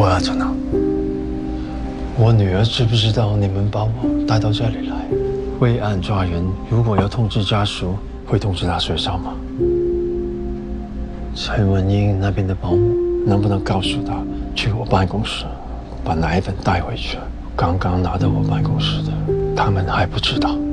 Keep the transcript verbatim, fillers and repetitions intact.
我要走呢。我女儿知不知道你们把我带到这里来？为案抓人，如果要通知家属，会通知他学校吗？陈文英那边的保姆能不能告诉他去我办公室把奶粉带回去？刚刚拿到我办公室的，他们还不知道。